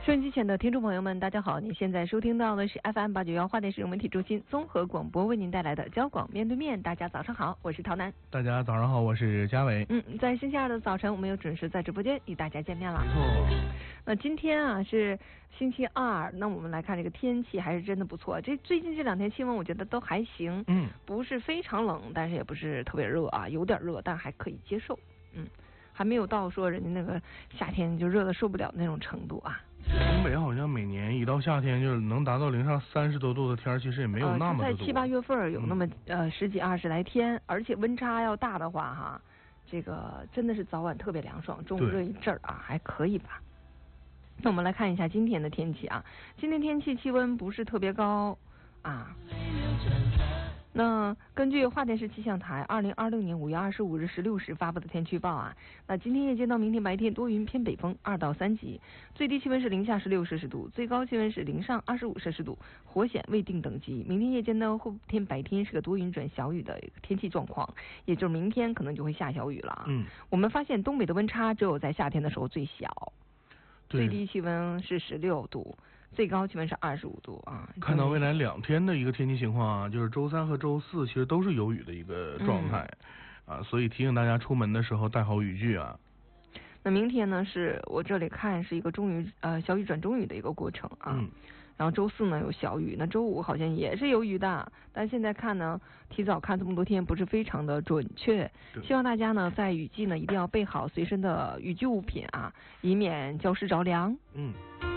收音机前的听众朋友们，大家好！您现在收听到的是 FM891华电市融媒体中心综合广播为您带来的交广面对面。大家早上好，我是陶楠。 大家早上好，我是嘉伟。 在星期二的早晨，我们又准时在直播间与大家见面了。 没错。 那今天啊是星期二，那我们来看这个天气还是真的不错。最近这2天气温我觉得都还行，不是非常冷，但是也不是特别热啊，有点热，但还可以接受。还没有到说人家那个夏天就热的受不了那种程度啊。 东北好像每年一到夏天就是能达到零上30多度的天，其实也没有那么的多。 在7、8月份有那么10几20来天，而且温差要大的话哈，这个真的是早晚特别凉爽，中午热一阵儿啊，还可以吧。那我们来看一下今天的天气啊，今天天气气温不是特别高啊。那根据华电市气象台2026年5月25日16时发布的天气预报啊，那今天夜间到明天白天多云偏北风2到3级，最低气温是零下16摄氏度，最高气温是零上25摄氏度，火险未定等级。明天夜间呢，后天白天是个多云转小雨的天气状况，也就是明天可能就会下小雨了。我们发现东北的温差只有在夏天的时候最小，最低气温是16度。最高气温是25度啊！ 看到未来2天的一个天气情况啊，就是周3和周4其实都是有雨的一个状态，所以提醒大家出门的时候带好雨具啊。 那明天呢，是我这里看是一个小雨转中雨的一个过程啊。然后周4呢有小雨，那周5好像也是有雨的，但现在看呢，提早看这么多天不是非常的准确。希望大家呢在雨季呢一定要备好随身的雨具物品啊，以免浇湿着凉。